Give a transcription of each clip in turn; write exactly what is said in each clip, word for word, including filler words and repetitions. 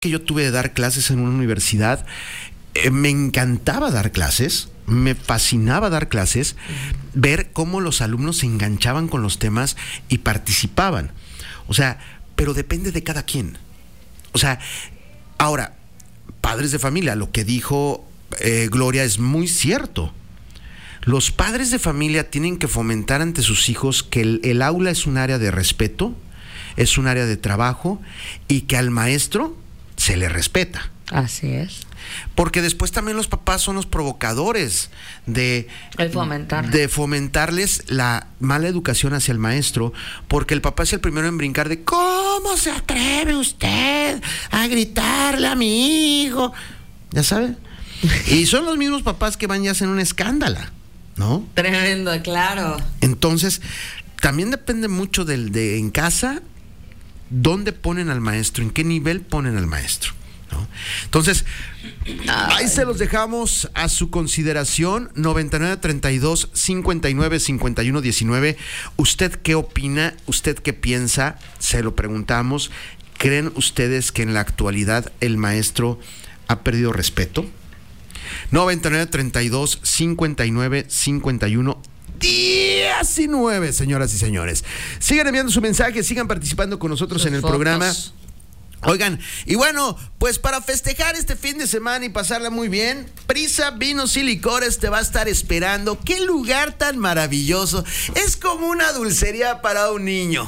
que yo tuve de dar clases en una universidad, eh, me encantaba dar clases, me fascinaba dar clases, ver cómo los alumnos se enganchaban con los temas y participaban. O sea, pero depende de cada quien. O sea, ahora, padres de familia, lo que dijo eh, Gloria es muy cierto. Los padres de familia tienen que fomentar ante sus hijos que el, el aula es un área de respeto, es un área de trabajo y que al maestro se le respeta. Así es. Porque después también los papás son los provocadores de, el fomentar. de fomentarles la mala educación hacia el maestro, porque el papá es el primero en brincar de ¿cómo se atreve usted a gritarle a mi hijo? ¿Ya sabe? Y son los mismos papás que van y hacen un escándalo, ¿no? Tremendo, claro. Entonces, también depende mucho del de en casa, dónde ponen al maestro, en qué nivel ponen al maestro, ¿no? Entonces, ahí se los dejamos a su consideración. Noventa y nueve, treinta y dos, cincuenta y nueve, cincuenta y uno, diecinueve. ¿Usted qué opina? ¿Usted qué piensa? Se lo preguntamos. ¿Creen ustedes que en la actualidad el maestro ha perdido respeto? Noventa y nueve, treinta y dos, cincuenta y nueve, cincuenta y uno, diecinueve, señoras y señores. Sigan enviando su mensaje, sigan participando con nosotros Sus en el fotos. programa. Oigan, y bueno, pues para festejar este fin de semana y pasarla muy bien, Prisa Vinos y Licores te va a estar esperando. ¡Qué lugar tan maravilloso! Es como una dulcería para un niño.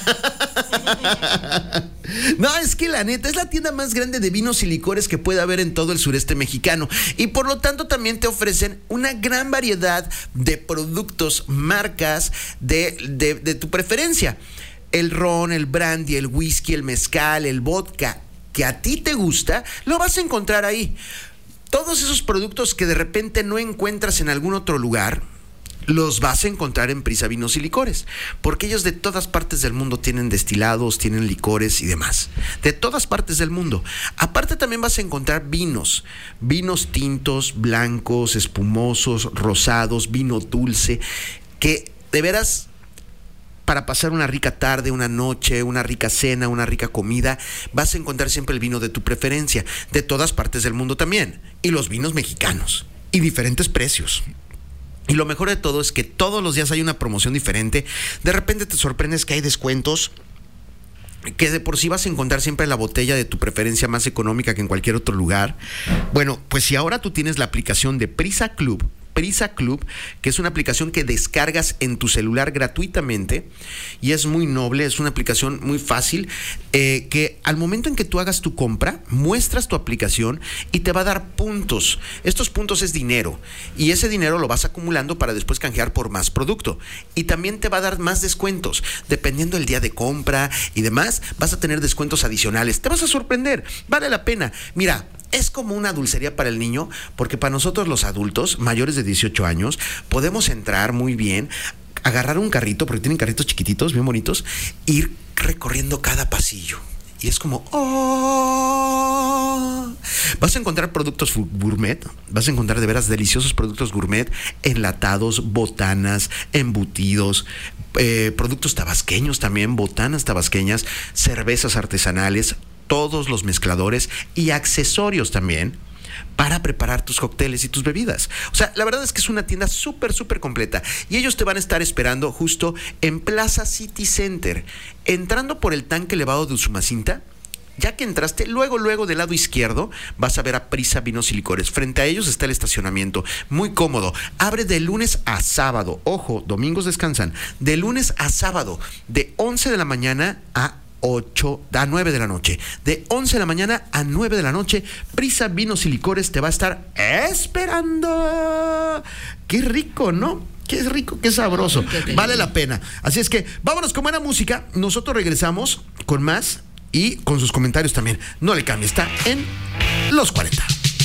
No, es que la neta, es la tienda más grande de vinos y licores que puede haber en todo el sureste mexicano. Y por lo tanto también te ofrecen una gran variedad de productos, marcas de, de, de tu preferencia. El ron, el brandy, el whisky, el mezcal, el vodka que a ti te gusta, lo vas a encontrar ahí. Todos esos productos que de repente no encuentras en algún otro lugar, los vas a encontrar en Prisa Vinos y Licores, porque ellos de todas partes del mundo tienen destilados, tienen licores y demás, de todas partes del mundo. Aparte también vas a encontrar vinos, vinos tintos, blancos, espumosos, rosados, vino dulce, que de veras, para pasar una rica tarde, una noche, una rica cena, una rica comida, vas a encontrar siempre el vino de tu preferencia, de todas partes del mundo también, y los vinos mexicanos, y diferentes precios. Y lo mejor de todo es que todos los días hay una promoción diferente. De repente te sorprendes que hay descuentos que de por sí vas a encontrar siempre la botella de tu preferencia más económica que en cualquier otro lugar. Bueno, pues si ahora tú tienes la aplicación de Prisa Club, Prisa Club, que es una aplicación que descargas en tu celular gratuitamente y es muy noble, es una aplicación muy fácil, eh, que al momento en que tú hagas tu compra, muestras tu aplicación y te va a dar puntos. Estos puntos es dinero y ese dinero lo vas acumulando para después canjear por más producto y también te va a dar más descuentos. Dependiendo del día de compra y demás, vas a tener descuentos adicionales. Te vas a sorprender, vale la pena. Mira, es como una dulcería para el niño, porque para nosotros los adultos mayores de dieciocho años podemos entrar muy bien, agarrar un carrito, porque tienen carritos chiquititos, bien bonitos, ir recorriendo cada pasillo. Y es como, oh, vas a encontrar productos gourmet, vas a encontrar de veras deliciosos productos gourmet, enlatados, botanas, embutidos, eh, productos tabasqueños también, botanas tabasqueñas, cervezas artesanales, todos los mezcladores y accesorios también para preparar tus cócteles y tus bebidas. O sea, la verdad es que es una tienda súper, súper completa y ellos te van a estar esperando justo en Plaza City Center, entrando por el tanque elevado de Usumacinta. Ya que entraste, luego, luego del lado izquierdo vas a ver a Prisa Vinos y Licores. Frente a ellos está el estacionamiento, muy cómodo. Abre de lunes a sábado, ojo, domingos descansan, de lunes a sábado, de once de la mañana a ocho, a nueve de la noche. De once de la mañana a nueve de la noche, Prisa Vinos y Licores te va a estar esperando. Qué rico, ¿no? Qué rico, qué sabroso. Vale la pena. Así es que vámonos con buena música. Nosotros regresamos con más y con sus comentarios también. No le cambie, está en Los cuarenta.